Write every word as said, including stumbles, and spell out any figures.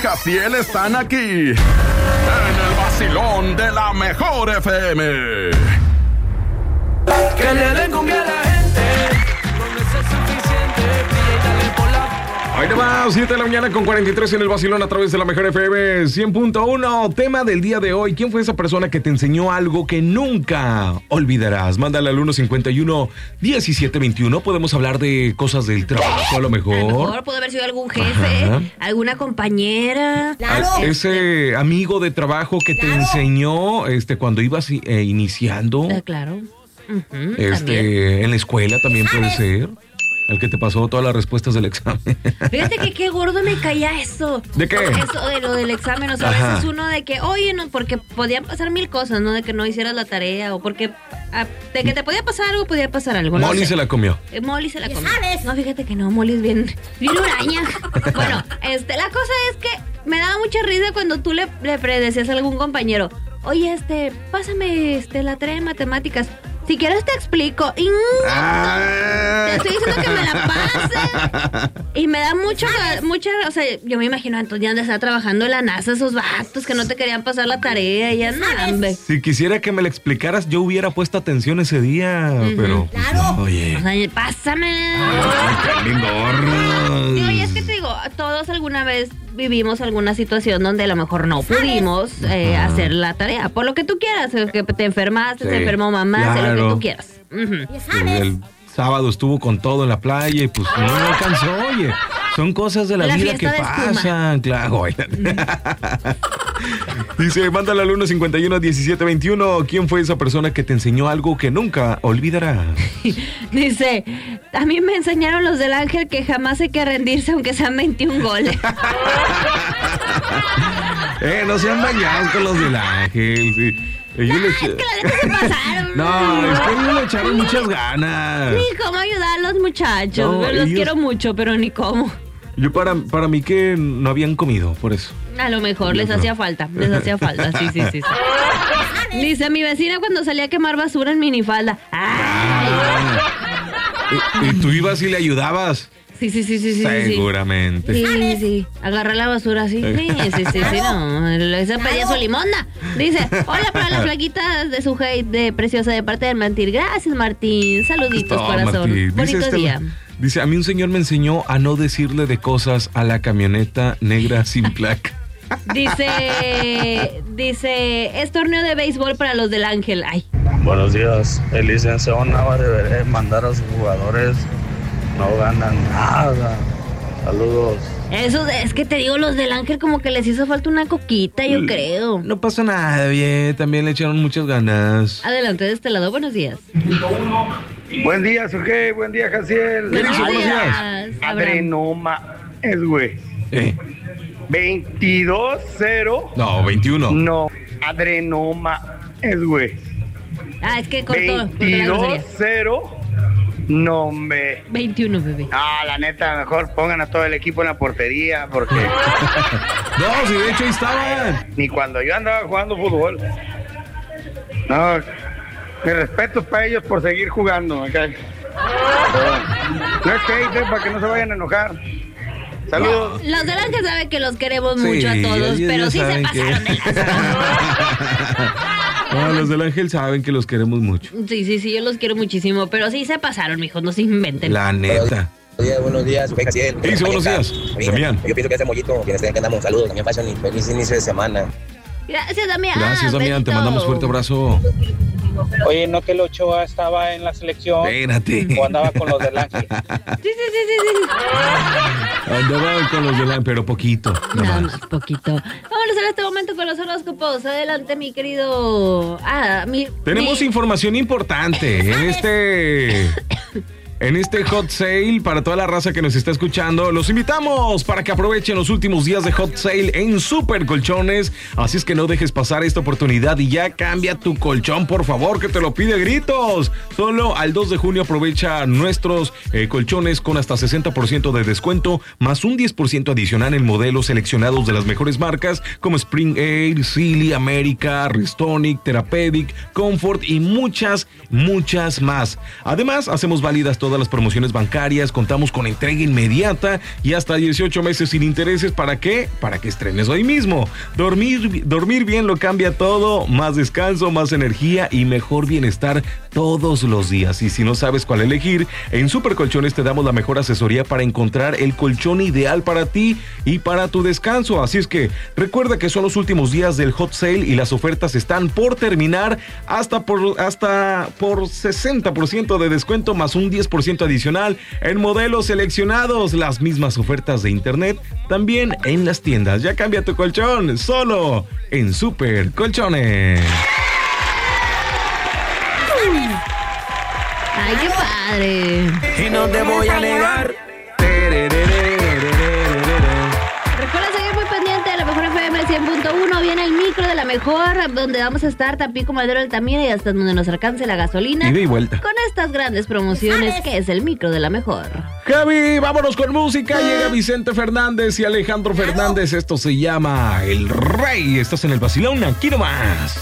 Casiel están aquí en el vacilón de la mejor F M. Que le den cumbia a la gente, con eso es suficiente. Brilla y dale por la... Ahí te va, siete de la mañana con cuarenta y tres en el vacilón a través de la mejor F M cien punto uno. Tema del día de hoy: ¿quién fue esa persona que te enseñó algo que nunca olvidarás? Mándale al uno cincuenta y uno diecisiete veintiuno. Podemos hablar de cosas del trabajo, a lo mejor. A lo mejor puede haber sido algún jefe, ajá, alguna compañera. Claro. Ese amigo de trabajo que claro. te enseñó este, cuando ibas eh, iniciando. Uh, claro. Uh-huh, este, en la escuela también puede ser. El que te pasó todas las respuestas del examen. Fíjate que qué gordo me caía eso. ¿De qué? Eso de lo del examen. O sea, ajá, a veces uno de que, oye, no, porque podían pasar mil cosas, ¿no? De que no hicieras la tarea o porque a, de que te podía pasar algo, podía pasar algo. No Molly sé. se la comió. Eh, Molly se la comió. ¿Sabes? No, fíjate que no, Molly es bien, bien huraña. Bueno, este, la cosa es que me daba mucha risa cuando tú le, le predecías a algún compañero, oye, este, pásame este, la tarea de matemáticas. Si quieres te explico. Y, ah. Te estoy diciendo que me la pase. Y me da mucho, mucha, o sea, yo me imagino entonces ya han de estar trabajando en la NASA esos vatos que no te querían pasar la tarea y ya no. Si quisiera que me la explicaras, yo hubiera puesto atención ese día, uh-huh, pero pues, claro. No, oye. O sea, pásame. Ay, qué lindorros. Sí, oye, es que te digo, todos alguna vez vivimos alguna situación donde a lo mejor no pudimos eh, hacer la tarea, por lo que tú quieras, que te enfermaste, sí, se enfermó mamá, claro, lo que tú quieras. Uh-huh. El sábado estuvo con todo en la playa y pues no me alcanzó, oye. Son cosas de la, la vida que pasan, claro. Dice, mándale al uno cincuenta y uno diecisiete veintiuno. ¿Quién fue esa persona que te enseñó algo que nunca olvidarás? Dice, a mí me enseñaron los del Ángel que jamás hay que rendirse aunque sean veintiún goles. eh, no sean bañados con los del Ángel, sí. Ellos no, le... es que la neta se pasaron. No, es que ellos le echaron muchas ganas. Ni cómo ayudar a los muchachos. No, los ellos... quiero mucho, pero ni cómo. Yo para, para mí que no habían comido, por eso. A lo mejor les no. hacía falta, les hacía falta, sí, sí, sí, sí. Dice, mi vecina cuando salía a quemar basura en minifalda. ¡Ay! ¿Y, y tú ibas y le ayudabas? Sí, sí, sí, sí, sí. Seguramente. Sí, sí, sí. Agarra la basura así. Sí, sí, sí, sí, no. Esa pedía su limonda. Dice, hola para las flaquitas de su hate de preciosa de parte del Martín. Gracias, Martín. Saluditos, no, corazón. Martín. Bonito dice día. Este, dice, a mí un señor me enseñó a no decirle de cosas a la camioneta negra sin placa. Dice, dice, es torneo de béisbol para los del Ángel. Ay. Buenos días. El licenciado Nava debería mandar a sus jugadores. No ganan nada. Saludos. Eso es que te digo, los del Ángel como que les hizo falta una coquita, yo creo. No pasa nada, bien. También le echaron muchas ganas. Adelante de este lado, buenos días. Buen día, Sujei. Buen día, Jaciel. Buenos, buenos días. días. Adrenoma es, güey. Eh. veintidós cero. No, veintiuno. No, adrenoma es, güey. Ah, es que cortó. veintidós cero. No, me... veintiuno, bebé. Ah, la neta, mejor pongan a todo el equipo en la portería, porque... No, si de hecho ahí estaban. Ni cuando yo andaba jugando fútbol. No, mi respeto para ellos por seguir jugando, ¿ok? No es que hate, para que no se vayan a enojar. Saludos. Los del Ángel saben que los queremos sí, mucho a todos, ellos, pero ellos sí se pasaron que... de las... No, los del Ángel saben que los queremos mucho. Sí, sí, sí, yo los quiero muchísimo, pero sí se pasaron, mijos, no se inventen. La neta. Buenos días, buenos días, soy Jaciel. Sí, sí, buenos días. Damián. Yo pienso que ese mollito, quienes estén andamos, saludos, también pasan y feliz inicio de semana. Gracias, Damián. Gracias, Damián, te mandamos fuerte abrazo. Oye, ¿no que el Ochoa estaba en la selección? Espérate. ¿O andaba con los del Ángel? Sí, sí, sí, sí, sí. Andaba con los del Ángel, pero poquito. Nada más. más poquito. Vámonos en este momento con los horóscopos. Adelante, mi querido... Ah, mi... Tenemos mi... información importante en este... En este hot sale, para toda la raza que nos está escuchando, los invitamos para que aprovechen los últimos días de hot sale en Super Colchones. Así es que no dejes pasar esta oportunidad y ya cambia tu colchón, por favor, que te lo pide gritos. Solo al dos de junio aprovecha nuestros eh, colchones con hasta sesenta por ciento de descuento, más un diez por ciento adicional en modelos seleccionados de las mejores marcas como Spring Air, Sealy, America, Restonic, Therapeutic, Comfort y muchas, muchas más. Además, hacemos válidas todas todas las promociones bancarias, contamos con entrega inmediata y hasta dieciocho meses sin intereses. ¿Para qué? Para que estrenes hoy mismo. Dormir, dormir bien lo cambia todo, más descanso, más energía y mejor bienestar todos los días. Y si no sabes cuál elegir, en Super Colchones te damos la mejor asesoría para encontrar el colchón ideal para ti y para tu descanso. Así es que recuerda que son los últimos días del Hot Sale y las ofertas están por terminar hasta por, hasta por sesenta por ciento de descuento más un diez por ciento adicional en modelos seleccionados. Las mismas ofertas de internet también en las tiendas. Ya cambia tu colchón solo en Super Colchones. Ay, qué padre. Y no te voy a negar. Recuerda seguir muy pendiente de la mejor F M cien punto uno. Viene el micro de la mejor, donde vamos a estar Tampico, Madero, Altamira y hasta donde nos alcance la gasolina. Ida y vuelta. Con estas grandes promociones, que es el micro de la mejor. Javi, vámonos con música. Llega Vicente Fernández y Alejandro Fernández. Esto se llama El Rey. Estás en el vacilón, aquí nomás.